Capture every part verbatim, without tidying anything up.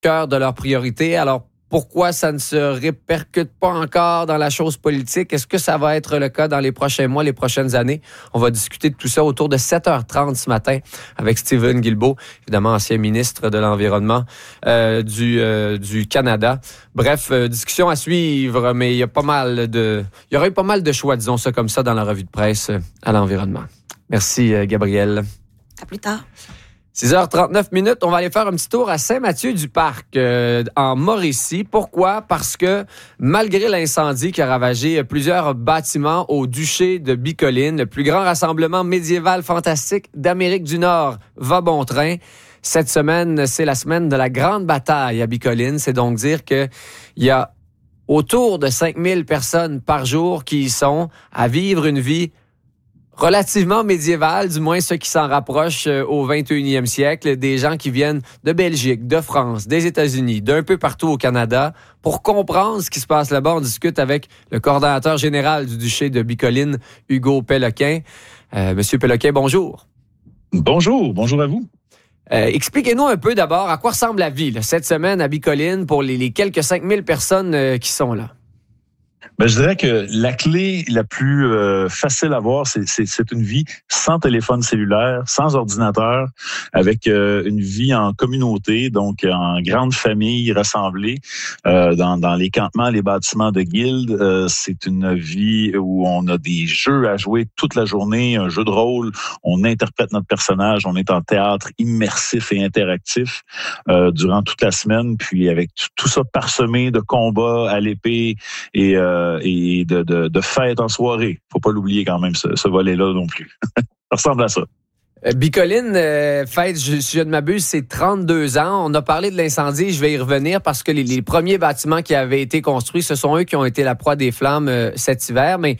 cœur de leurs priorités. Alors, pourquoi ça ne se répercute pas encore dans la chose politique? Est-ce que ça va être le cas dans les prochains mois, les prochaines années? On va discuter de tout ça autour de sept heures trente ce matin avec Stephen Guilbeault, évidemment ancien ministre de l'Environnement euh, du, euh, du Canada. Bref, euh, discussion à suivre, mais il y a pas mal de, il y aurait eu pas mal de choix, disons ça comme ça, dans la revue de presse euh, à l'environnement. Merci, euh, Gabrielle. À plus tard. six heures trente-neuf minutes, on va aller faire un petit tour à Saint-Mathieu-du-Parc, euh, en Mauricie. Pourquoi? Parce que malgré l'incendie qui a ravagé plusieurs bâtiments au duché de Bicoline, le plus grand rassemblement médiéval fantastique d'Amérique du Nord va bon train. Cette semaine, c'est la semaine de la grande bataille à Bicoline. C'est donc dire qu'il y a autour de cinq mille personnes par jour qui y sont à vivre une vie relativement médiéval, du moins ceux qui s'en rapprochent au vingt et unième siècle, des gens qui viennent de Belgique, de France, des États-Unis, d'un peu partout au Canada. Pour comprendre ce qui se passe là-bas, on discute avec le coordonnateur général du duché de Bicoline, Hugo Péloquin. Euh, Monsieur Péloquin, bonjour. Bonjour, bonjour à vous. Euh, expliquez-nous un peu d'abord à quoi ressemble la vie là, cette semaine à Bicoline pour les, les quelques cinq mille personnes euh, qui sont là. Ben, je dirais que la clé la plus euh, facile à voir, c'est, c'est, c'est une vie sans téléphone cellulaire, sans ordinateur, avec euh, une vie en communauté, donc en grande famille rassemblée euh, dans, dans les campements, les bâtiments de guildes. Euh, c'est une vie où on a des jeux à jouer toute la journée, un jeu de rôle, on interprète notre personnage, on est en théâtre immersif et interactif euh, durant toute la semaine, puis avec tout, tout ça parsemé de combats à l'épée et euh, et de, de, de fêtes en soirée. Faut pas l'oublier quand même, ce, ce volet-là non plus. Ça ressemble à ça. Euh, Bicoline, euh, fête, je, si je ne m'abuse, c'est trente-deux ans. On a parlé de l'incendie, je vais y revenir parce que les, les premiers bâtiments qui avaient été construits, ce sont eux qui ont été la proie des flammes euh, cet hiver. Mais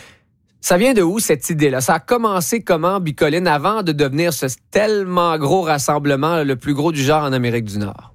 ça vient de où, cette idée-là? Ça a commencé comment, Bicoline, avant de devenir ce tellement gros rassemblement, le plus gros du genre en Amérique du Nord?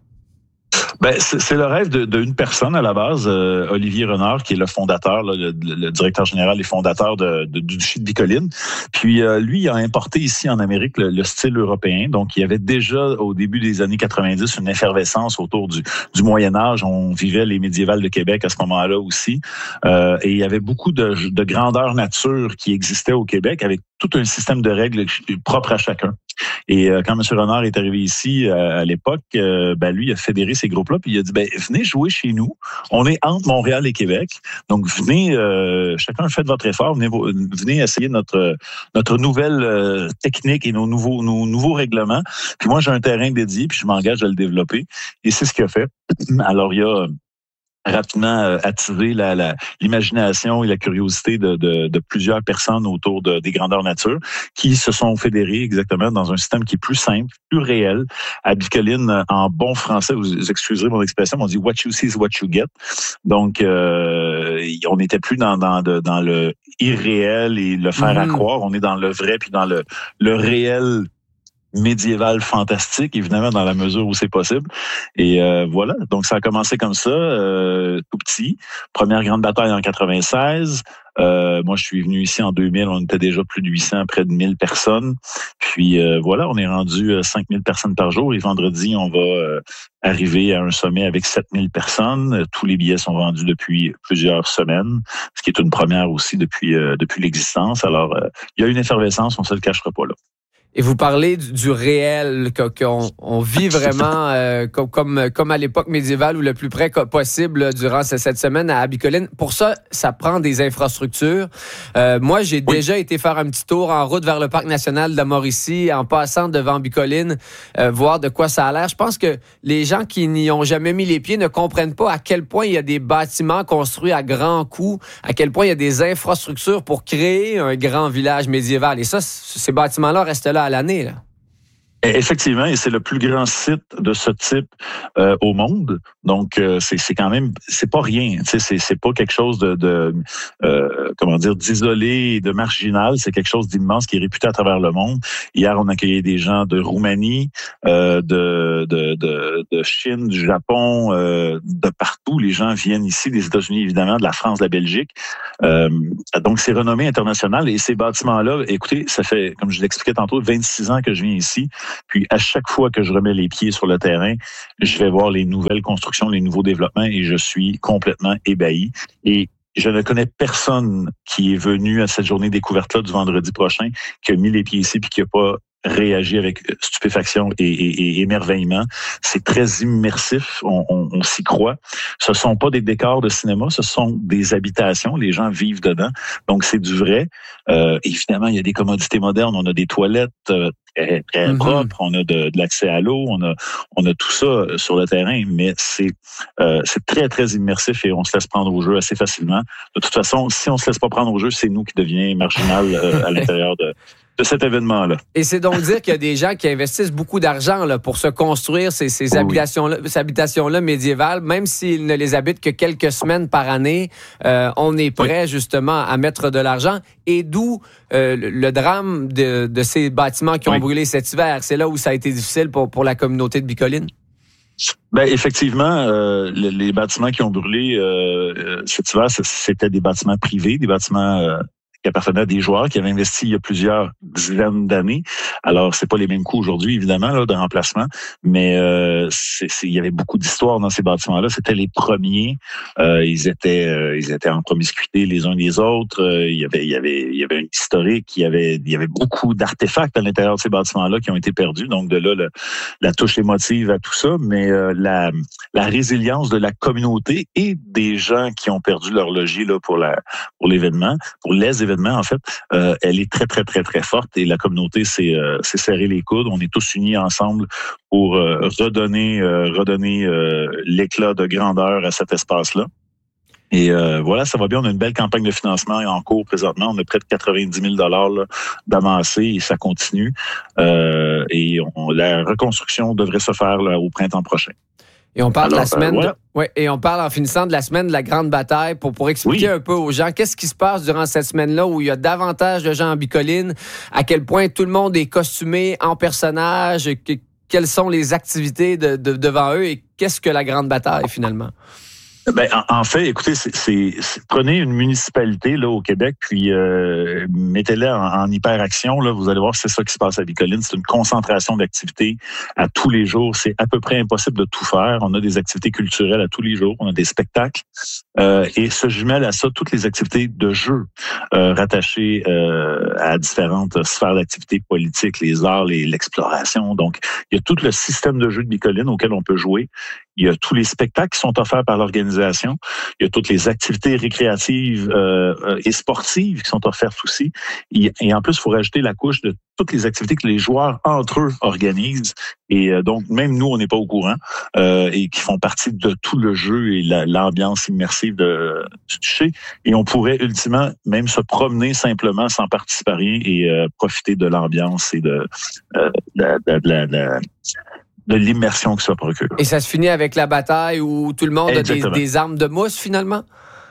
Ben, c'est, c'est le rêve de, d'une personne à la base, euh, Olivier Renard, qui est le fondateur, là, le, le directeur général et fondateur de, de, du duché de Bicoline. Puis euh, lui, il a importé ici en Amérique le, le style européen. Donc, il y avait déjà au début des années quatre-vingt-dix une effervescence autour du, du Moyen Âge. On vivait les médiévals de Québec à ce moment-là aussi. Euh, et il y avait beaucoup de, de grandeur nature qui existait au Québec avec tout un système de règles propres à chacun. Et euh, quand M. Renard est arrivé ici euh, à l'époque, euh, ben lui il a fédéré ces groupes-là, puis il a dit ben venez jouer chez nous. On est entre Montréal et Québec, donc venez, euh, chacun faites votre effort, venez, venez essayer notre notre nouvelle euh, technique et nos nouveaux nos nouveaux règlements. Puis moi j'ai un terrain dédié, puis je m'engage à le développer. Et c'est ce qu'il a fait. Alors il y a rapidement euh, attiser la, la, l'imagination et la curiosité de, de, de plusieurs personnes autour de, des grandeurs nature qui se sont fédérées exactement dans un système qui est plus simple, plus réel. À Bicoline, en bon français, vous excuserez mon expression, on dit « what you see is what you get ». Donc, euh, on n'était plus dans, dans, de, dans le irréel et le faire mmh. à croire, on est dans le vrai puis dans le, le réel médiéval fantastique, évidemment, dans la mesure où c'est possible. Et euh, voilà, donc ça a commencé comme ça, euh, tout petit. Première grande bataille en quatre-vingt-seize. Euh, moi, je suis venu ici en deux mille, on était déjà plus de huit cents, près de mille personnes. Puis euh, voilà, on est rendu à cinq mille personnes par jour. Et vendredi, on va euh, arriver à un sommet avec sept mille personnes. Tous les billets sont vendus depuis plusieurs semaines, ce qui est une première aussi depuis, euh, depuis l'existence. Alors, euh, il y a une effervescence, on ne se le cachera pas là. Et vous parlez du, du réel, qu'on on vit vraiment euh, comme, comme, comme à l'époque médiévale ou le plus près possible là, durant cette semaine à Bicoline. Pour ça, ça prend des infrastructures. Euh, moi, j'ai oui. déjà été faire un petit tour en route vers le Parc national de la Mauricie, en passant devant Bicoline, euh, voir de quoi ça a l'air. Je pense que les gens qui n'y ont jamais mis les pieds ne comprennent pas à quel point il y a des bâtiments construits à grands coûts, à quel point il y a des infrastructures pour créer un grand village médiéval. Et ça, ces bâtiments-là restent là à l'année, là. Effectivement, et c'est le plus grand site de ce type euh, au monde. Donc, euh, c'est, c'est quand même, c'est pas rien. Tu sais, c'est, c'est pas quelque chose de, de euh, comment dire, d'isolé et de marginal. C'est quelque chose d'immense qui est réputé à travers le monde. Hier, on accueillait des gens de Roumanie, euh, de, de, de, de Chine, du Japon, euh, de partout. Les gens viennent ici, des États-Unis évidemment, de la France, de la Belgique. Euh, donc, c'est renommé international. Et ces bâtiments-là, écoutez, ça fait, comme je l'expliquais tantôt, vingt-six ans que je viens ici. Puis à chaque fois que je remets les pieds sur le terrain, je vais voir les nouvelles constructions, les nouveaux développements et je suis complètement ébahi. Et je ne connais personne qui est venu à cette journée découverte-là du vendredi prochain, qui a mis les pieds ici puis qui n'a pas réagi avec stupéfaction et, et, et émerveillement. C'est très immersif, on, on, on s'y croit. Ce sont pas des décors de cinéma, ce sont des habitations, les gens vivent dedans, donc c'est du vrai. Euh, évidemment, il y a des commodités modernes, on a des toilettes euh, très, très mm-hmm. propres, on a de, de l'accès à l'eau, on a, on a tout ça sur le terrain, mais c'est, euh, c'est très, très immersif et on se laisse prendre au jeu assez facilement. De toute façon, si on se laisse pas prendre au jeu, c'est nous qui devions marginal euh, à l'intérieur de de cet événement-là. Et c'est donc dire qu'il y a des gens qui investissent beaucoup d'argent là, pour se construire ces, ces, oui. habitations-là, ces habitations-là médiévales, même s'ils ne les habitent que quelques semaines par année, euh, on est prêt oui. justement à mettre de l'argent. Et d'où euh, le, le drame de, de ces bâtiments qui ont oui. brûlé cet hiver. C'est là où ça a été difficile pour, pour la communauté de Bicoline. Ben effectivement, euh, les, les bâtiments qui ont brûlé euh, cet hiver, c'était des bâtiments privés, des bâtiments euh, qui appartenaient à des joueurs qui avaient investi il y a plusieurs dizaines d'années. Alors, c'est pas les mêmes coûts aujourd'hui, évidemment, là, de remplacement, mais euh, c'est, c'est, il y avait beaucoup d'histoires dans ces bâtiments-là. C'était les premiers. Euh, ils étaient euh, ils étaient en promiscuité les uns des autres. Euh, il y avait il y avait il y avait une historique. Il y avait il y avait beaucoup d'artefacts à l'intérieur de ces bâtiments-là qui ont été perdus. Donc de là le, la touche émotive à tout ça, mais euh, la la résilience de la communauté et des gens qui ont perdu leur logis là pour la pour l'événement, pour les événements en fait, euh, elle est très, très, très, très forte et la communauté s'est, euh, s'est serré les coudes. On est tous unis ensemble pour euh, redonner, euh, redonner euh, l'éclat de grandeur à cet espace-là. Et euh, voilà, ça va bien. On a une belle campagne de financement en cours présentement. On a près de quatre-vingt-dix mille dollars là, d'amassés et ça continue. Euh, et on, la reconstruction devrait se faire là, au printemps prochain. Et on parle Alors, de la semaine, euh, ouais. de, ouais, et on parle en finissant de la semaine de la grande bataille pour pour expliquer oui. un peu aux gens qu'est-ce qui se passe durant cette semaine-là où il y a davantage de gens en Bicoline, à quel point tout le monde est costumé en personnage, que, quelles sont les activités de, de, devant eux et qu'est-ce que la grande bataille finalement. Ben, en, en fait, écoutez, c'est, c'est, c'est, prenez une municipalité là au Québec, puis euh, mettez-la en, en hyper-action. Là, vous allez voir, c'est ça qui se passe à Bicoline. C'est une concentration d'activités à tous les jours. C'est à peu près impossible de tout faire. On a des activités culturelles à tous les jours. On a des spectacles. Euh, et se jumellent à ça toutes les activités de jeu euh, rattachées euh, à différentes sphères d'activités politiques, les arts, les, l'exploration. Donc, il y a tout le système de jeu de Bicoline auquel on peut jouer. Il y a tous les spectacles qui sont offerts par l'organisation. Il y a toutes les activités récréatives euh, et sportives qui sont offertes aussi. Et, et en plus, il faut rajouter la couche de toutes les activités que les joueurs entre eux organisent. Et euh, donc, même nous, on n'est pas au courant euh, et qui font partie de tout le jeu et la, l'ambiance immersive de, du toucher. Et on pourrait ultimement même se promener simplement sans participer à rien et euh, profiter de l'ambiance et de, euh, de, de, de, de, de de l'immersion que ça procure. Et ça se finit avec la bataille où tout le monde Exactement. a des, des armes de mousse, finalement?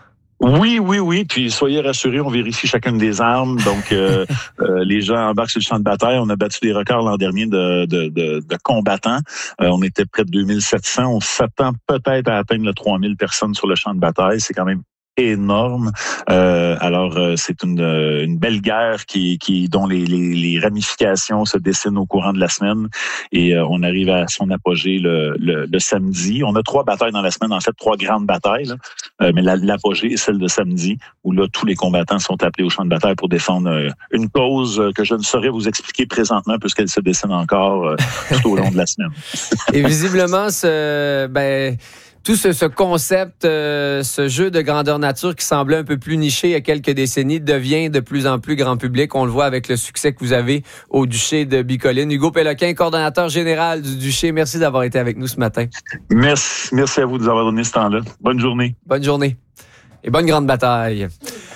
Oui, oui, oui. Puis soyez rassurés, on vérifie chacune des armes. Donc, euh, euh, les gens embarquent sur le champ de bataille. On a battu des records l'an dernier de, de, de, de combattants. Euh, on était près de deux mille sept cents. On s'attend peut-être à atteindre le trois mille personnes sur le champ de bataille. C'est quand même énorme. Euh, alors, euh, c'est une, une belle guerre qui, qui dont les, les, les ramifications se dessinent au courant de la semaine et euh, on arrive à son apogée le, le, le samedi. On a trois batailles dans la semaine, en fait, trois grandes batailles, là. Euh, mais la, l'apogée est celle de samedi où là, tous les combattants sont appelés au champ de bataille pour défendre euh, une cause que je ne saurais vous expliquer présentement puisqu'elle se dessine encore euh, tout au long de la semaine. Et visiblement, ce, ben, tout ce, ce concept, euh, ce jeu de grandeur nature qui semblait un peu plus niché il y a quelques décennies devient de plus en plus grand public. On le voit avec le succès que vous avez au Duché de Bicoline. Hugo Péloquin, coordonnateur général du Duché, merci d'avoir été avec nous ce matin. Merci. Merci à vous de nous avoir donné ce temps-là. Bonne journée. Bonne journée. Et bonne grande bataille.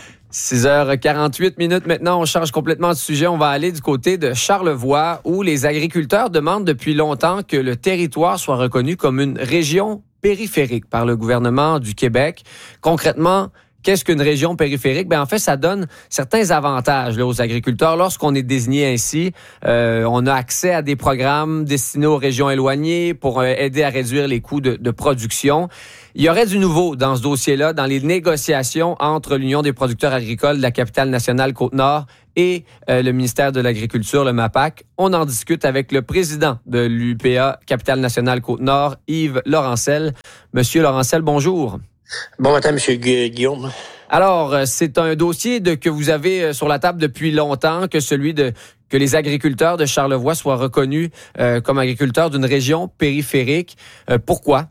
six heures quarante-huit minutes maintenant, on change complètement de sujet. On va aller du côté de Charlevoix où les agriculteurs demandent depuis longtemps que le territoire soit reconnu comme une région périphérique par le gouvernement du Québec. Concrètement, qu'est-ce qu'une région périphérique? Ben en fait, ça donne certains avantages là, aux agriculteurs. Lorsqu'on est désigné ainsi, euh, on a accès à des programmes destinés aux régions éloignées pour euh, aider à réduire les coûts de, de production. Il y aurait du nouveau dans ce dossier-là, dans les négociations entre l'Union des producteurs agricoles de la capitale nationale Côte-Nord et euh, le ministère de l'Agriculture, le MAPAC. On en discute avec le président de l'U P A, Capitale nationale Côte-Nord, Yves Laurencel. Monsieur Laurencel, bonjour. Bon matin, Monsieur Guillaume. Alors, c'est un dossier de, que vous avez sur la table depuis longtemps, que celui de que les agriculteurs de Charlevoix soient reconnus euh, comme agriculteurs d'une région périphérique. Euh, pourquoi?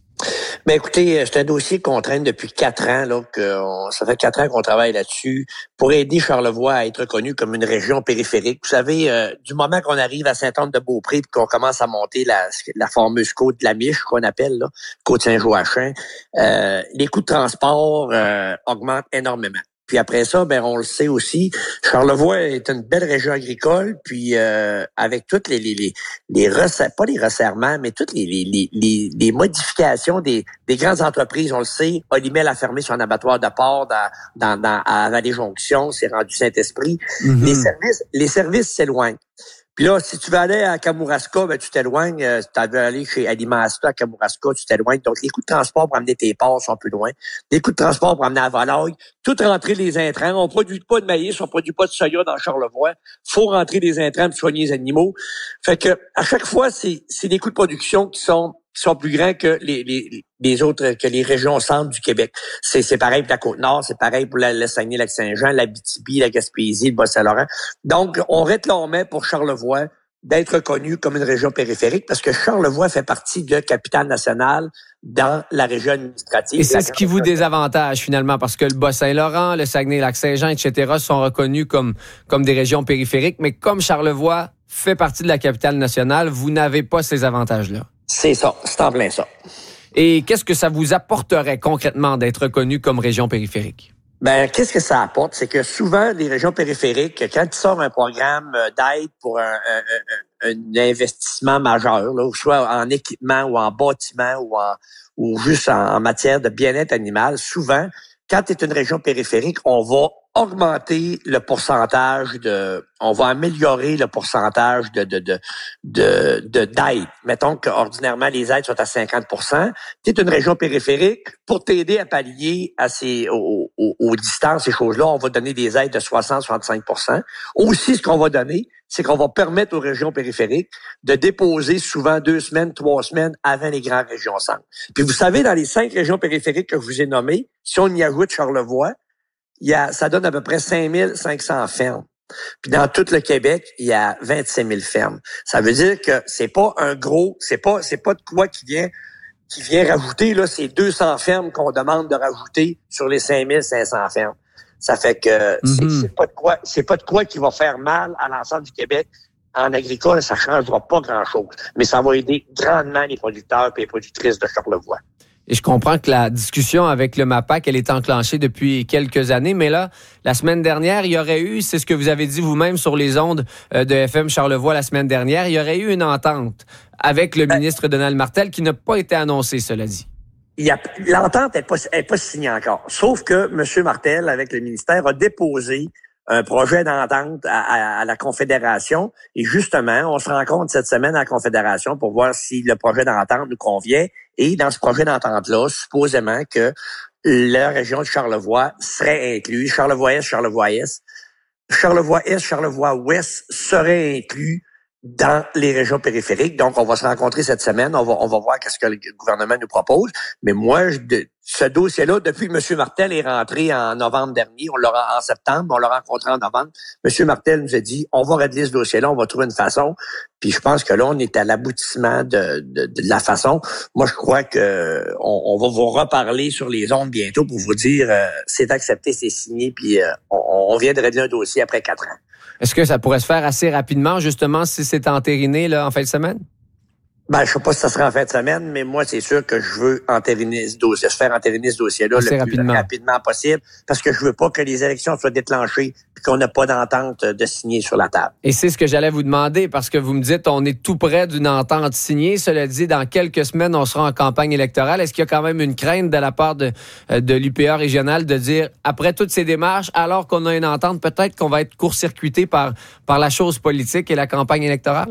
Ben écoutez, c'est un dossier qu'on traîne depuis quatre ans. Là, que on, ça fait quatre ans qu'on travaille là-dessus pour aider Charlevoix à être reconnu comme une région périphérique. Vous savez, euh, du moment qu'on arrive à Sainte-Anne-de-Beaupré et qu'on commence à monter la, la fameuse côte de la Miche, qu'on appelle, là, côte Saint-Joachim, euh, les coûts de transport euh, augmentent énormément. Puis après ça, ben on le sait aussi, Charlevoix est une belle région agricole, puis euh, avec toutes les les les, les resserres, pas les resserrements, mais toutes les les les les, les modifications des des grandes entreprises, on le sait, Olimel a fermé son abattoir de porc dans dans, dans à Vallée-Jonction, c'est rendu Saint-Esprit. Mm-hmm. Les services les services s'éloignent. Puis là, si tu veux aller à Kamouraska, ben tu t'éloignes. Euh, si tu veux aller chez Alimasta à Kamouraska, tu t'éloignes. Donc, les coûts de transport pour amener tes porcs sont plus loin. Les coûts de transport pour amener à Volaille. Tout rentrer les intrants. On produit pas de maïs, on produit pas de soya dans Charlevoix. Faut rentrer les intrants pour soigner les animaux. Fait que à chaque fois, c'est, c'est des coûts de production qui sont qui sont plus grands que les, les, les autres, que les régions centres du Québec. C'est, c'est pareil pour la Côte-Nord, c'est pareil pour la, le Saguenay-Lac-Saint-Jean, l'Abitibi, la Gaspésie, le Bas-Saint-Laurent. Donc, on réclamait pour Charlevoix d'être reconnu comme une région périphérique parce que Charlevoix fait partie de Capitale nationale dans la région administrative. Et c'est ce qui vous désavantage finalement parce que le Bas-Saint-Laurent, le Saguenay-Lac-Saint-Jean, et cetera sont reconnus comme, comme des régions périphériques, mais comme Charlevoix fait partie de la Capitale nationale, vous n'avez pas ces avantages-là. C'est ça, c'est en plein ça. Et qu'est-ce que ça vous apporterait concrètement d'être reconnu comme région périphérique? Ben, qu'est-ce que ça apporte? C'est que souvent, les régions périphériques, quand ils sortent un programme d'aide pour un, un, un, un investissement majeur, là, soit en équipement ou en bâtiment ou en ou juste en, en matière de bien-être animal, souvent, quand tu es une région périphérique, on va augmenter le pourcentage de, on va améliorer le pourcentage de de de de, de d'aide. Mettons qu'ordinairement les aides sont à cinquante pour cent. Tu es une région périphérique, pour t'aider à pallier à ces aux, aux, aux distances, ces choses-là, on va donner des aides de soixante à soixante-cinq pour cent. Aussi, ce qu'on va donner, c'est qu'on va permettre aux régions périphériques de déposer souvent deux semaines, trois semaines avant les grandes régions centres. Puis vous savez, dans les cinq régions périphériques que je vous ai nommées, si on y ajoute Charlevoix, il y a, ça donne à peu près cinq mille cinq cents fermes. Puis dans tout le Québec, il y a vingt-cinq mille fermes. Ça veut dire que c'est pas un gros, c'est pas, c'est pas de quoi qui vient, qui vient rajouter, là, c'est deux cents fermes qu'on demande de rajouter sur les cinq mille cinq cents fermes. Ça fait que mm-hmm. c'est, c'est pas de quoi, c'est pas de quoi qui va faire mal à l'ensemble du Québec. En agricole, ça changera pas grand-chose. Mais ça va aider grandement les producteurs et les productrices de Charlevoix. Et je comprends que la discussion avec le MAPAC, elle est enclenchée depuis quelques années, mais là, la semaine dernière, il y aurait eu, c'est ce que vous avez dit vous-même sur les ondes de F M Charlevoix la semaine dernière, il y aurait eu une entente avec le ben, ministre Donald Martel qui n'a pas été annoncée, cela dit. Il y a, l'entente n'est pas, est pas signée encore. Sauf que M. Martel, avec le ministère, a déposé un projet d'entente à, à, à la Confédération. Et justement, on se rencontre cette semaine à la Confédération pour voir si le projet d'entente nous convient. Et dans ce projet d'entente-là, supposément que la région de Charlevoix serait inclue, Charlevoix-Est, Charlevoix-Est, Charlevoix-Est, Charlevoix-Ouest serait inclus dans les régions périphériques. Donc, on va se rencontrer cette semaine. On va, on va voir qu'est-ce que le gouvernement nous propose. Mais moi, je, de, ce dossier-là, depuis que M. Martel est rentré en novembre dernier, on l'a en septembre, on l'a rencontré en novembre, M. Martel nous a dit, on va régler ce dossier-là, on va trouver une façon. Puis je pense que là, on est à l'aboutissement de, de, de la façon. Moi, je crois que on, on va vous reparler sur les ondes bientôt pour vous dire, euh, c'est accepté, c'est signé, puis euh, on, on vient de régler un dossier après quatre ans. Est-ce que ça pourrait se faire assez rapidement, justement, si c'est entériné là, en fin de semaine? Ben, je sais pas si ça sera en fin de semaine, mais moi, c'est sûr que je veux entériner ce dossier, se faire entériner ce dossier-là assez le rapidement. plus rapidement possible, parce que je veux pas que les élections soient déclenchées et qu'on n'ait pas d'entente de signer sur la table. Et c'est ce que j'allais vous demander, parce que vous me dites, on est tout près d'une entente signée. Cela dit, dans quelques semaines, on sera en campagne électorale. Est-ce qu'il y a quand même une crainte de la part de, de l'U P A régionale de dire, après toutes ces démarches, alors qu'on a une entente, peut-être qu'on va être court-circuité par, par la chose politique et la campagne électorale?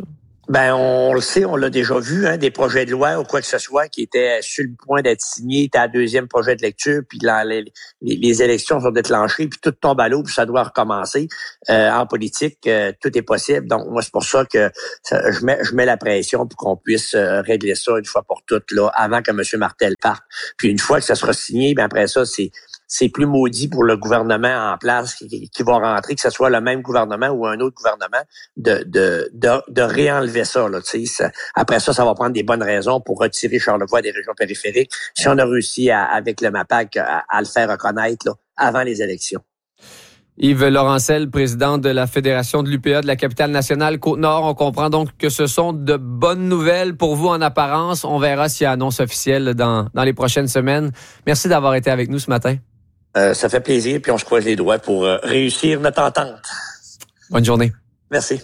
Ben, on le sait, on l'a déjà vu, hein, des projets de loi ou quoi que ce soit qui étaient sur le point d'être signés, étaient à deuxième projet de lecture, puis là, les, les, les élections sont déclenchées, puis tout tombe à l'eau, puis ça doit recommencer. Euh, en politique, euh, tout est possible. Donc, moi, c'est pour ça que ça, je mets je mets la pression pour qu'on puisse euh, régler ça une fois pour toutes, là, avant que M. Martel parte. Puis une fois que ça sera signé, ben après ça, c'est c'est plus maudit pour le gouvernement en place qui, qui va rentrer, que ce soit le même gouvernement ou un autre gouvernement, de de de, de réenlever ça. Là, ça, après ça, ça va prendre des bonnes raisons pour retirer Charlevoix des régions périphériques. Si on a réussi à, avec le MAPAC à, à le faire reconnaître là, avant les élections. Yves Laurencel, président de la Fédération de l'U P A de la capitale nationale Côte-Nord. On comprend donc que ce sont de bonnes nouvelles pour vous en apparence. On verra s'il y a annonce officielle dans, dans les prochaines semaines. Merci d'avoir été avec nous ce matin. Euh, ça fait plaisir, puis on se croise les doigts pour euh, réussir notre entente. Bonne journée. Merci.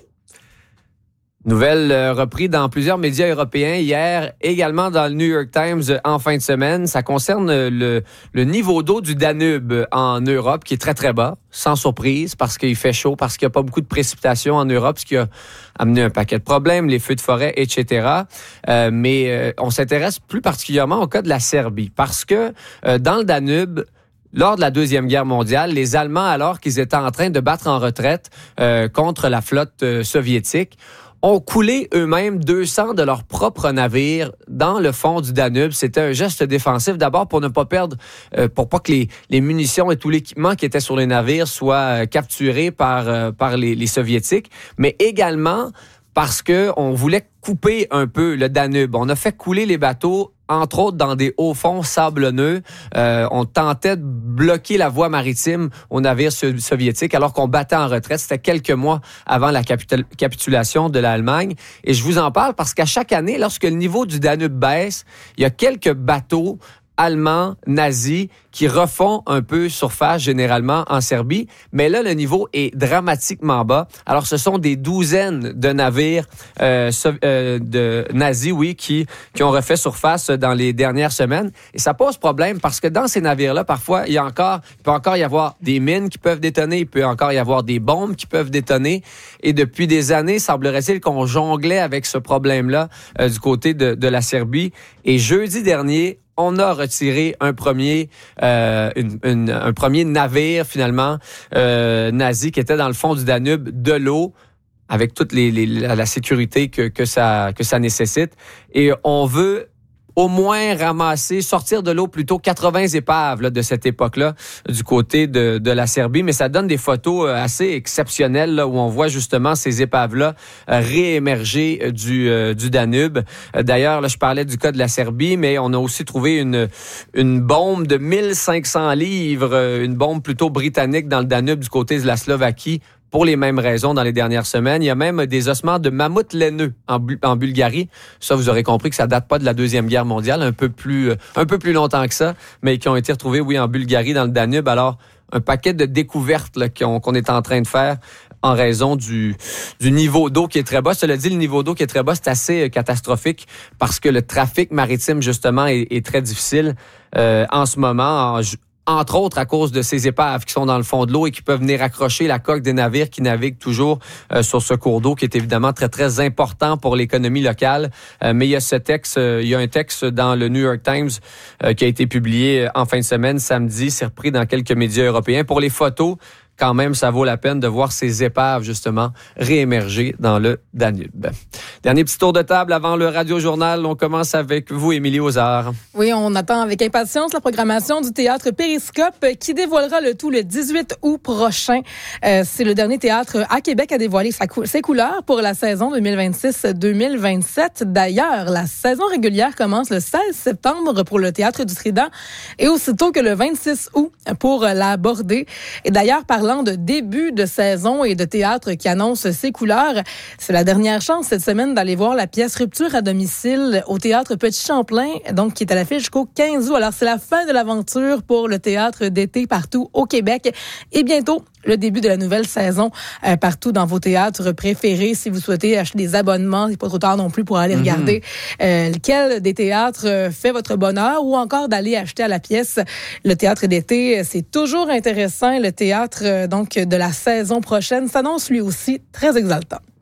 Nouvelle euh, reprise dans plusieurs médias européens hier, également dans le New York Times euh, en fin de semaine. Ça concerne euh, le, le niveau d'eau du Danube en Europe, qui est très, très bas, sans surprise, parce qu'il fait chaud, parce qu'il n'y a pas beaucoup de précipitations en Europe, ce qui a amené un paquet de problèmes, les feux de forêt, et cetera. Euh, mais euh, on s'intéresse plus particulièrement au cas de la Serbie, parce que euh, dans le Danube, lors de la Deuxième Guerre mondiale, les Allemands, alors qu'ils étaient en train de battre en retraite euh, contre la flotte euh, soviétique, ont coulé eux-mêmes deux cents de leurs propres navires dans le fond du Danube. C'était un geste défensif, d'abord pour ne pas perdre, euh, pour pas que les, les munitions et tout l'équipement qui était sur les navires soient euh, capturés par, euh, par les, les Soviétiques, mais également parce que on voulait couper un peu le Danube. On a fait couler les bateaux, entre autres dans des hauts fonds sablonneux. Euh, on tentait de bloquer la voie maritime aux navires soviétiques alors qu'on battait en retraite. C'était quelques mois avant la capitul- capitulation de l'Allemagne. Et je vous en parle parce qu'à chaque année, lorsque le niveau du Danube baisse, il y a quelques bateaux allemands, nazis, qui refont un peu surface généralement en Serbie. Mais là, le niveau est dramatiquement bas. Alors, ce sont des douzaines de navires euh, euh, de nazis, oui, qui, qui ont refait surface dans les dernières semaines. Et ça pose problème parce que dans ces navires-là, parfois, il y a encore, il peut encore y avoir des mines qui peuvent détonner, il peut encore y avoir des bombes qui peuvent détonner. Et depuis des années, semblerait-il qu'on jonglait avec ce problème-là euh, du côté de, de la Serbie. Et jeudi dernier, on a retiré un premier, euh, une, une, un premier navire, finalement, euh, nazi qui était dans le fond du Danube, de l'eau, avec toute les, les, la sécurité que, que, ça, que ça nécessite. Et on veut au moins ramasser, sortir de l'eau plutôt quatre-vingts épaves là, de cette époque-là du côté de, de la Serbie. Mais ça donne des photos assez exceptionnelles là, où on voit justement ces épaves-là euh, réémerger du, euh, du Danube. Euh, d'ailleurs, là, je parlais du cas de la Serbie, mais on a aussi trouvé une, une bombe de mille cinq cents livres, une bombe plutôt britannique dans le Danube du côté de la Slovaquie, pour les mêmes raisons dans les dernières semaines. Il y a même des ossements de mammouths laineux en, Bu- en Bulgarie. Ça, vous aurez compris que ça date pas de la Deuxième Guerre mondiale, un peu plus, euh, un peu plus longtemps que ça, mais qui ont été retrouvés, oui, en Bulgarie, dans le Danube. Alors, un paquet de découvertes là, qu'on, qu'on est en train de faire en raison du, du niveau d'eau qui est très bas. Cela dit, le niveau d'eau qui est très bas, c'est assez catastrophique parce que le trafic maritime, justement, est, est très difficile euh, en ce moment. En, entre autres à cause de ces épaves qui sont dans le fond de l'eau et qui peuvent venir accrocher la coque des navires qui naviguent toujours euh, sur ce cours d'eau qui est évidemment très, très important pour l'économie locale. Euh, mais il y a ce texte, euh, il y a un texte dans le New York Times euh, qui a été publié en fin de semaine, samedi, c'est repris dans quelques médias européens. Pour les photos, quand même, ça vaut la peine de voir ces épaves, justement, réémerger dans le Danube. Dernier petit tour de table avant le Radio-Journal. On commence avec vous, Émilie Ozard. Oui, on attend avec impatience la programmation du Théâtre Périscope qui dévoilera le tout le dix-huit août prochain. Euh, c'est le dernier théâtre à Québec à dévoiler sa cou- ses couleurs pour la saison deux mille vingt-six deux mille vingt-sept. D'ailleurs, la saison régulière commence le seize septembre pour le Théâtre du Trident et aussitôt que le vingt-six août pour la Bordée. Et d'ailleurs, parlant de début de saison et de théâtre qui annonce ses couleurs, c'est la dernière chance cette semaine d'aller voir la pièce Rupture à domicile au Théâtre Petit Champlain, donc qui est à l'affiche jusqu'au quinze août. Alors, c'est la fin de l'aventure pour le théâtre d'été partout au Québec et bientôt le début de la nouvelle saison euh, partout dans vos théâtres préférés. Si vous souhaitez acheter des abonnements, c'est pas trop tard non plus pour aller mm-hmm. regarder euh, lequel des théâtres euh, fait votre bonheur ou encore d'aller acheter à la pièce. Le théâtre d'été, c'est toujours intéressant. Le théâtre euh, donc de la saison prochaine s'annonce lui aussi très exaltant.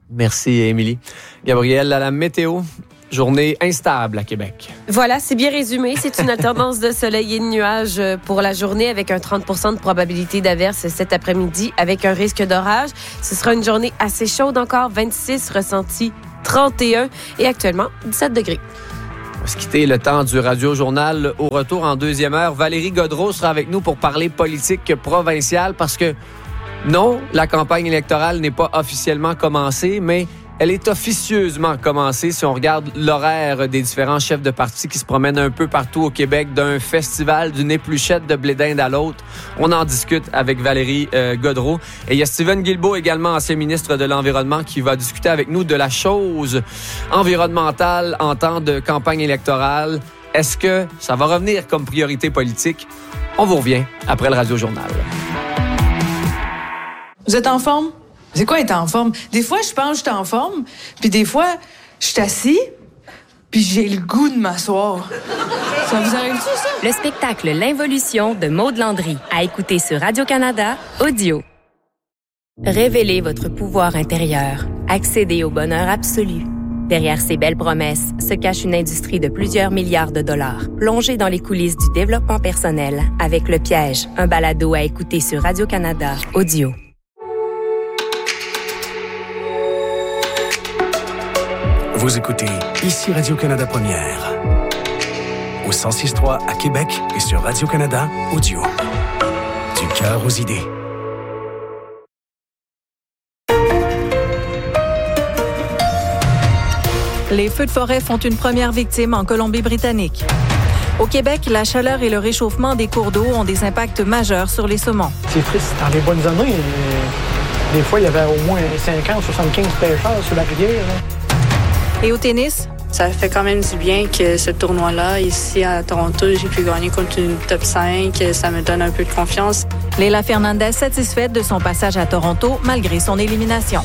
Merci, Émilie. Gabrielle, à la météo, journée instable à Québec. Voilà, c'est bien résumé. C'est une alternance de soleil et de nuages pour la journée avec un trente pour cent de probabilité d'averse cet après-midi avec un risque d'orage. Ce sera une journée assez chaude encore, vingt-six, ressenti trente et un et actuellement dix-sept degrés. On va se quitter le temps du Radio-Journal. Au retour en deuxième heure, Valérie Gaudreault sera avec nous pour parler politique provinciale parce que non, la campagne électorale n'est pas officiellement commencée, mais elle est officieusement commencée si on regarde l'horaire des différents chefs de parti qui se promènent un peu partout au Québec, d'un festival, d'une épluchette de blé d'Inde à l'autre. On en discute avec Valérie euh, Gaudreault. Et il y a Stephen Guilbeault, également ancien ministre de l'Environnement, qui va discuter avec nous de la chose environnementale en temps de campagne électorale. Est-ce que ça va revenir comme priorité politique? On vous revient après le Radio-Journal. Vous êtes en forme? C'est quoi être en forme? Des fois, je pense que je suis en forme, puis des fois, je suis assis, puis j'ai le goût de m'asseoir. Ça vous arrive-tu, ça? Le spectacle L'Involution de Maud Landry, à écouter sur Radio-Canada Audio. Révélez votre pouvoir intérieur. Accédez au bonheur absolu. Derrière ces belles promesses se cache une industrie de plusieurs milliards de dollars. Plongez dans les coulisses du développement personnel avec Le Piège, un balado à écouter sur Radio-Canada Audio. Vous écoutez ici Radio-Canada Première. Au cent six point trois à Québec et sur Radio-Canada Audio. Du cœur aux idées. Les feux de forêt font une première victime en Colombie-Britannique. Au Québec, la chaleur et le réchauffement des cours d'eau ont des impacts majeurs sur les saumons. C'est triste. Dans les bonnes années, euh, des fois, il y avait au moins cinquante, soixante-quinze pêcheurs sur la rivière. Là. Et au tennis? Ça fait quand même du bien que ce tournoi-là, ici à Toronto, j'ai pu gagner contre une top cinq. Ça me donne un peu de confiance. Leila Fernandez satisfaite de son passage à Toronto malgré son élimination.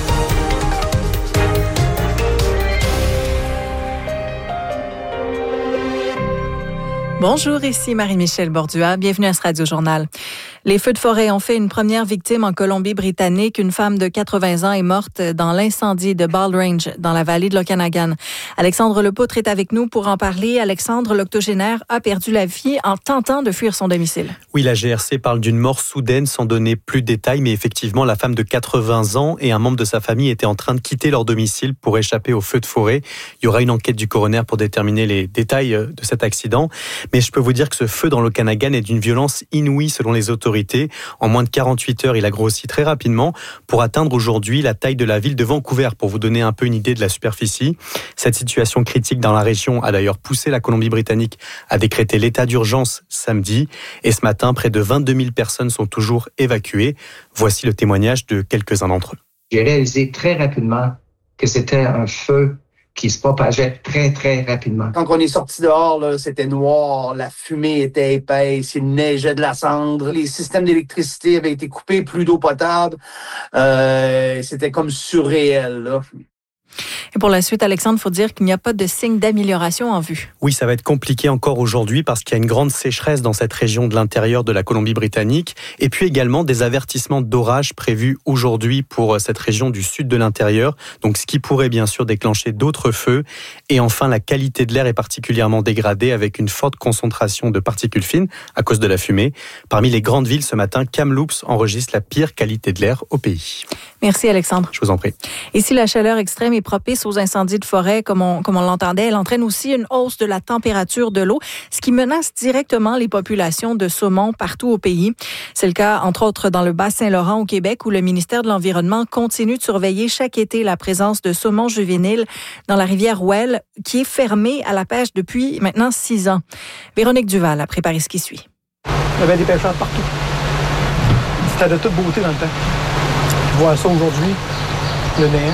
Bonjour, ici Marie-Michel Bordua. Bienvenue à ce Radio-Journal. Les feux de forêt ont fait une première victime en Colombie-Britannique. Une femme de quatre-vingts ans est morte dans l'incendie de Bald Range, dans la vallée de l'Okanagan. Alexandre Lepoutre est avec nous pour en parler. Alexandre, l'octogénaire, a perdu la vie en tentant de fuir son domicile. Oui, la G R C parle d'une mort soudaine sans donner plus de détails, mais effectivement, la femme de quatre-vingts ans et un membre de sa famille étaient en train de quitter leur domicile pour échapper aux feux de forêt. Il y aura une enquête du coroner pour déterminer les détails de cet accident. Mais je peux vous dire que ce feu dans l'Okanagan est d'une violence inouïe selon les autorités. En moins de quarante-huit heures, il a grossi très rapidement pour atteindre aujourd'hui la taille de la ville de Vancouver, pour vous donner un peu une idée de la superficie. Cette situation critique dans la région a d'ailleurs poussé la Colombie-Britannique à décréter l'état d'urgence samedi. Et ce matin, près de vingt-deux mille personnes sont toujours évacuées. Voici le témoignage de quelques-uns d'entre eux. J'ai réalisé très rapidement que c'était un feu qui se propageait très, très rapidement. Quand on est sorti dehors, là, c'était noir, la fumée était épaisse, il neigeait de la cendre, les systèmes d'électricité avaient été coupés, plus d'eau potable. Euh, c'était comme surréel, là. Et pour la suite, Alexandre, il faut dire qu'il n'y a pas de signe d'amélioration en vue. Oui, ça va être compliqué encore aujourd'hui parce qu'il y a une grande sécheresse dans cette région de l'intérieur de la Colombie-Britannique et puis également des avertissements d'orage prévus aujourd'hui pour cette région du sud de l'intérieur, donc ce qui pourrait bien sûr déclencher d'autres feux. Et enfin, la qualité de l'air est particulièrement dégradée avec une forte concentration de particules fines à cause de la fumée. Parmi les grandes villes ce matin, Kamloops enregistre la pire qualité de l'air au pays. Merci Alexandre. Je vous en prie. Et si la chaleur extrême est propice aux incendies de forêt, comme on, comme on l'entendait, elle entraîne aussi une hausse de la température de l'eau, ce qui menace directement les populations de saumon partout au pays. C'est le cas, entre autres, dans le Bas-Saint-Laurent au Québec, où le ministère de l'Environnement continue de surveiller chaque été la présence de saumon juvénile dans la rivière Well, qui est fermée à la pêche depuis maintenant six ans. Véronique Duval a préparé ce qui suit. Il y avait des pêcheurs partout. C'était de toute beauté dans le temps. Voir ça aujourd'hui, le néant.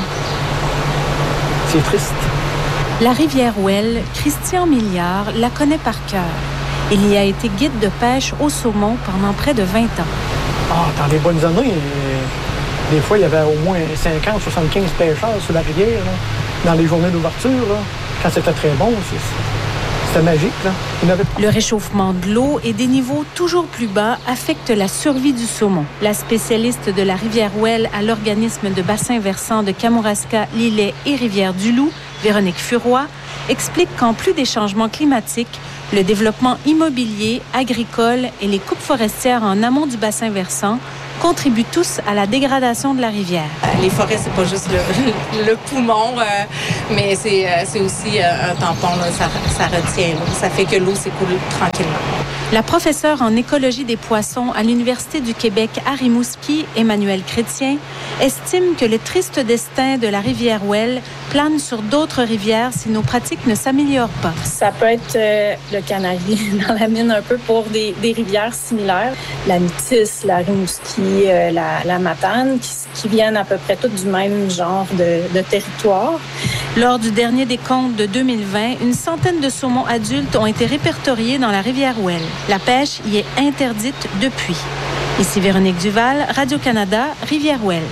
C'est triste. La rivière Well, Christian Milliard la connaît par cœur. Il y a été guide de pêche au saumon pendant près de vingt ans. Ah, dans les bonnes années, des fois, il y avait au moins cinquante, soixante-quinze pêcheurs sur la rivière, là, dans les journées d'ouverture. Là. Quand c'était très bon, c'est, C'était magique, là. Avait... Le réchauffement de l'eau et des niveaux toujours plus bas affectent la survie du saumon. La spécialiste de la rivière Ouelle à l'organisme de bassin versant de Kamouraska, Lillet et Rivière-du-Loup, Véronique Furoy, explique qu'en plus des changements climatiques, le développement immobilier, agricole et les coupes forestières en amont du bassin versant contribuent tous à la dégradation de la rivière. Les forêts, c'est pas juste le, le poumon, euh, mais c'est, euh, c'est aussi euh, un tampon. Là, ça, ça retient l'eau. Ça fait que l'eau s'écoule tranquillement. La professeure en écologie des poissons à l'Université du Québec à Rimouski, Emmanuelle Chrétien, estime que le triste destin de la rivière Ouelle plane sur d'autres rivières si nos pratiques ne s'améliorent pas. Ça peut être euh, le canari dans la mine un peu pour des, des rivières similaires. La Métis, la Rimouski, euh, la, la Matane, qui, qui viennent à peu près toutes du même genre de, de territoire. Lors du dernier décompte de deux mille vingt, une centaine de saumons adultes ont été répertoriés dans la rivière Ouelle. La pêche y est interdite depuis. Ici Véronique Duval, Radio-Canada, Rivière-Ouelle.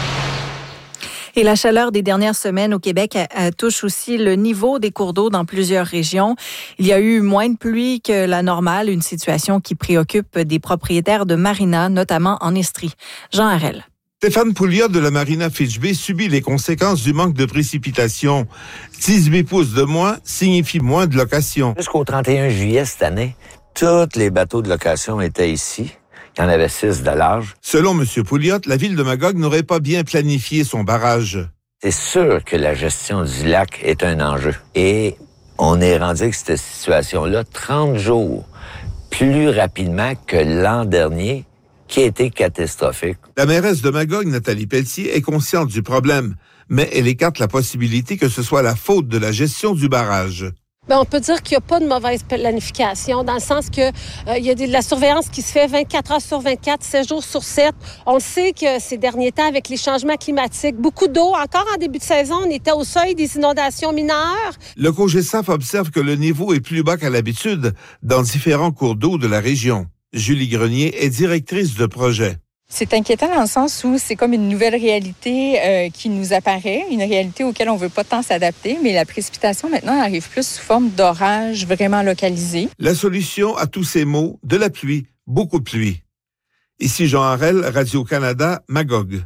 Et la chaleur des dernières semaines au Québec a, a touche aussi le niveau des cours d'eau dans plusieurs régions. Il y a eu moins de pluie que la normale, une situation qui préoccupe des propriétaires de marinas, notamment en Estrie. Jean Harel. Stéphane Pouliot de la marina Fitch-Bay subit les conséquences du manque de précipitations. dix-huit pouces de moins signifie moins de locations. Jusqu'au trente et un juillet cette année, tous les bateaux de location étaient ici. Il y en avait six de large. Selon M. Pouliot, la ville de Magog n'aurait pas bien planifié son barrage. C'est sûr que la gestion du lac est un enjeu. Et on est rendu avec cette situation-là trente jours plus rapidement que l'an dernier, qui a été catastrophique. La mairesse de Magog, Nathalie Pelletier, est consciente du problème, mais elle écarte la possibilité que ce soit la faute de la gestion du barrage. Bien, on peut dire qu'il n'y a pas de mauvaise planification, dans le sens que euh, il y a de la surveillance qui se fait vingt-quatre heures sur vingt-quatre, sept jours sur sept. On le sait que ces derniers temps, avec les changements climatiques, beaucoup d'eau. Encore en début de saison, on était au seuil des inondations mineures. Le COGESAF observe que le niveau est plus bas qu'à l'habitude dans différents cours d'eau de la région. Julie Grenier est directrice de projet. C'est inquiétant dans le sens où c'est comme une nouvelle réalité euh, qui nous apparaît, une réalité auquel on ne veut pas tant s'adapter, mais la précipitation maintenant arrive plus sous forme d'orage vraiment localisé. La solution à tous ces maux, de la pluie, beaucoup de pluie. Ici Jean Harel, Radio-Canada, Magog.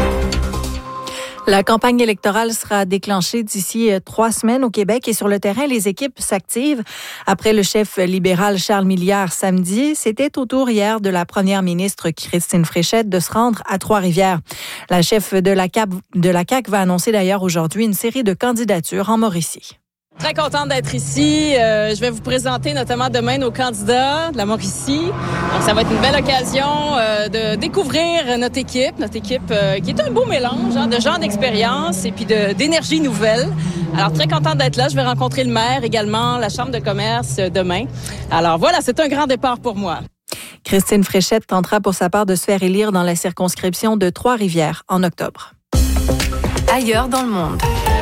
La campagne électorale sera déclenchée d'ici trois semaines au Québec et sur le terrain, les équipes s'activent. Après le chef libéral Charles Milliard samedi, c'était au tour hier de la première ministre Christine Fréchette de se rendre à Trois-Rivières. La chef de la C A Q, de la C A Q va annoncer d'ailleurs aujourd'hui une série de candidatures en Mauricie. Très contente d'être ici. Euh, je vais vous présenter notamment demain nos candidats de la Mauricie. Donc, ça va être une belle occasion euh, de découvrir notre équipe, notre équipe euh, qui est un beau mélange hein, de gens d'expérience et puis de, d'énergie nouvelle. Alors, très contente d'être là. Je vais rencontrer le maire également, la Chambre de commerce euh, demain. Alors voilà, c'est un grand départ pour moi. Christine Fréchette tentera pour sa part de se faire élire dans la circonscription de Trois-Rivières en octobre. Ailleurs dans le monde.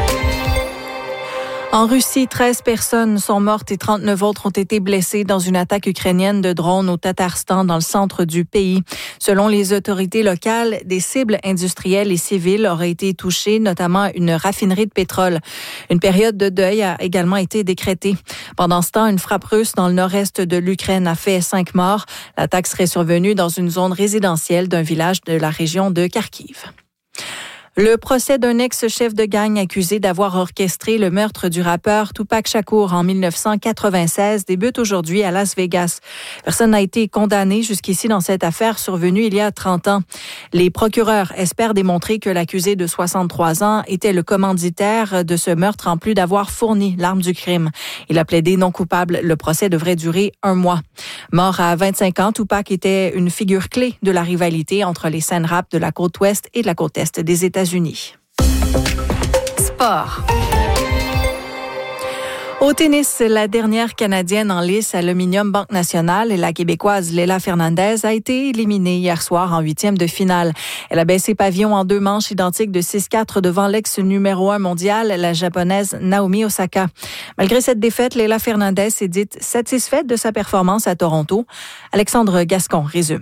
En Russie, treize personnes sont mortes et trente-neuf autres ont été blessées dans une attaque ukrainienne de drones au Tatarstan dans le centre du pays. Selon les autorités locales, des cibles industrielles et civiles auraient été touchées, notamment une raffinerie de pétrole. Une période de deuil a également été décrétée. Pendant ce temps, une frappe russe dans le nord-est de l'Ukraine a fait cinq morts. L'attaque serait survenue dans une zone résidentielle d'un village de la région de Kharkiv. Le procès d'un ex-chef de gang accusé d'avoir orchestré le meurtre du rappeur Tupac Shakur en dix-neuf cent quatre-vingt-seize débute aujourd'hui à Las Vegas. Personne n'a été condamné jusqu'ici dans cette affaire survenue il y a trente ans. Les procureurs espèrent démontrer que l'accusé de soixante-trois ans était le commanditaire de ce meurtre en plus d'avoir fourni l'arme du crime. Il a plaidé non coupable. Le procès devrait durer un mois. Mort à vingt-cinq ans, Tupac était une figure clé de la rivalité entre les scènes rap de la côte ouest et de la côte est des États-Unis. Unis. Sport. Au tennis, la dernière Canadienne en lice Aluminium Banque Nationale, la Québécoise Leila Fernandez, a été éliminée hier soir en huitième de finale. Elle a baissé pavillon en deux manches identiques de six quatre devant l'ex numéro un mondial, la Japonaise Naomi Osaka. Malgré cette défaite, Leila Fernandez s'est dite satisfaite de sa performance à Toronto. Alexandre Gascon résume.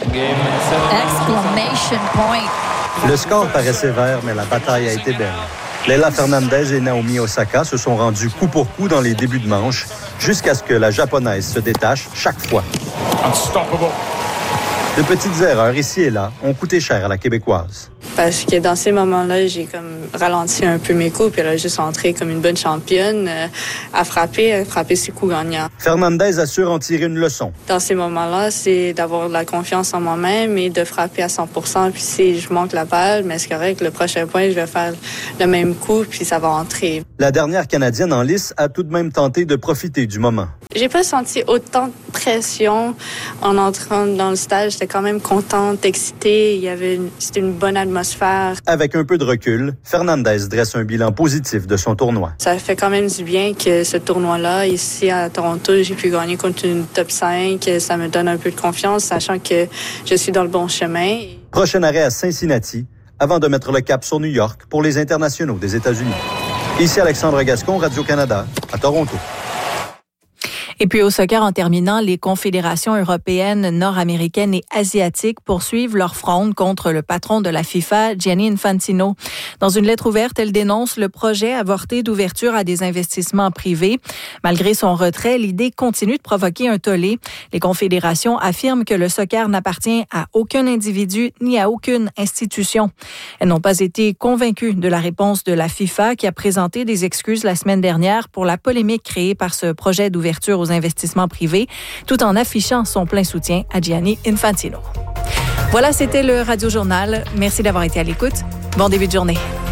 Exclamation point. Le score paraît sévère, mais la bataille a été belle. Leila Fernandez et Naomi Osaka se sont rendus coup pour coup dans les débuts de manche jusqu'à ce que la japonaise se détache chaque fois. Unstoppable. De petites erreurs ici et là ont coûté cher à la Québécoise. Parce que dans ces moments-là, j'ai comme ralenti un peu mes coups, puis elle a juste entré comme une bonne championne euh, à frapper, à frapper ses coups gagnants. Fernandez assure en tirer une leçon. Dans ces moments-là, c'est d'avoir de la confiance en moi-même et de frapper à cent pour cent. Puis si je manque la balle, mais c'est correct, le prochain point, je vais faire le même coup, puis ça va entrer. La dernière Canadienne en lice a tout de même tenté de profiter du moment. J'ai pas senti autant de pression en entrant dans le stade. J'étais quand même contente, excitée. Il y avait une, c'était une bonne atmosphère. Avec un peu de recul, Fernandez dresse un bilan positif de son tournoi. Ça fait quand même du bien que ce tournoi-là, ici à Toronto, j'ai pu gagner contre une top cinq. Ça me donne un peu de confiance, sachant que je suis dans le bon chemin. Prochain arrêt à Cincinnati, avant de mettre le cap sur New York pour les internationaux des États-Unis. Ici Alexandre Gascon, Radio-Canada, à Toronto. Et puis au soccer, en terminant, les confédérations européennes, nord-américaines et asiatiques poursuivent leur fronde contre le patron de la FIFA, Gianni Infantino. Dans une lettre ouverte, elle dénonce le projet avorté d'ouverture à des investissements privés. Malgré son retrait, l'idée continue de provoquer un tollé. Les confédérations affirment que le soccer n'appartient à aucun individu ni à aucune institution. Elles n'ont pas été convaincues de la réponse de la FIFA qui a présenté des excuses la semaine dernière pour la polémique créée par ce projet d'ouverture aux investissements privés, tout en affichant son plein soutien à Gianni Infantino. Voilà, c'était le Radio Journal. Merci d'avoir été à l'écoute. Bon début de journée.